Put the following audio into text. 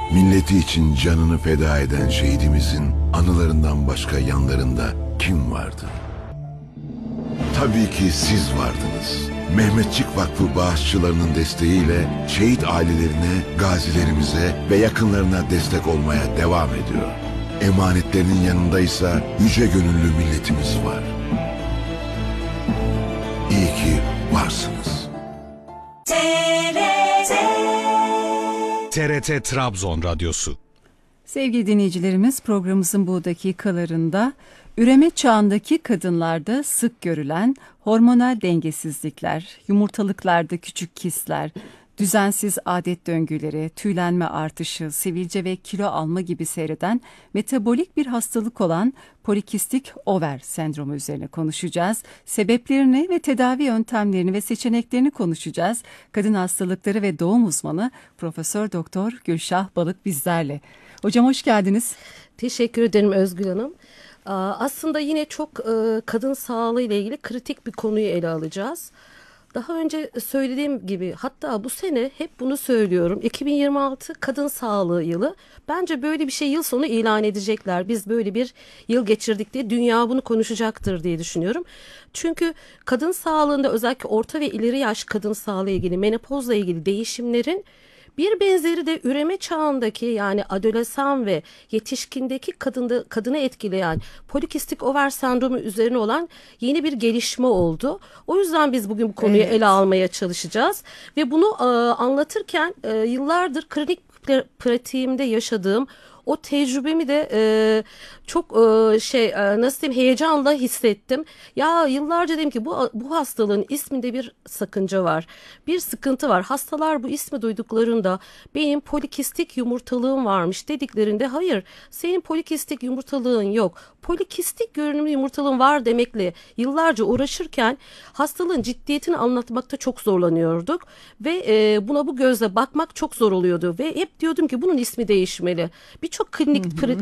Milleti için canını feda eden şehidimizin anılarından başka yanlarında kim vardı? Tabii ki siz vardınız. Mehmetçik Vakfı bağışçılarının desteğiyle şehit ailelerine, gazilerimize ve yakınlarına destek olmaya devam ediyor. Emanetlerinin yanındaysa yüce gönüllü milletimiz var. İyi ki varsınız. TRT Trabzon Radyosu. Sevgili dinleyicilerimiz, programımızın bu dakikalarında üreme çağındaki kadınlarda sık görülen hormonal dengesizlikler, yumurtalıklarda küçük kistler, düzensiz adet döngüleri, tüylenme artışı, sivilce ve kilo alma gibi seyreden metabolik bir hastalık olan polikistik over sendromu üzerine konuşacağız. Sebeplerini ve tedavi yöntemlerini ve seçeneklerini konuşacağız. Kadın hastalıkları ve doğum uzmanı Profesör Doktor Gülşah Balık bizlerle. Hocam hoş geldiniz. Teşekkür ederim Özgül Hanım. Aslında yine çok kadın sağlığı ile ilgili kritik bir konuyu ele alacağız. Daha önce söylediğim gibi, hatta bu sene hep bunu söylüyorum. 2026 kadın sağlığı yılı. Bence böyle bir şey yıl sonu ilan edecekler. Biz böyle bir yıl geçirdik diye dünya bunu konuşacaktır diye düşünüyorum. Çünkü kadın sağlığında özellikle orta ve ileri yaş kadın sağlığı ile ilgili, menopozla ilgili değişimlerin bir benzeri de üreme çağındaki, yani adolesan ve yetişkindeki kadını etkileyen polikistik over sendromu üzerine olan yeni bir gelişme oldu. O yüzden biz bugün bu konuyu ele almaya çalışacağız ve bunu anlatırken yıllardır klinik pratiğimde yaşadığım o tecrübemi de çok nasıl diyeyim, heyecanla hissettim. Ya yıllarca dedim ki bu hastalığın isminde bir sakınca var. Bir sıkıntı var. Hastalar bu ismi duyduklarında benim polikistik yumurtalığım varmış dediklerinde, hayır, senin polikistik yumurtalığın yok. Polikistik görünümlü yumurtalığın var demekle yıllarca uğraşırken hastalığın ciddiyetini anlatmakta çok zorlanıyorduk ve buna bu gözle bakmak çok zor oluyordu ve hep diyordum ki bunun ismi değişmeli. Birçok klinik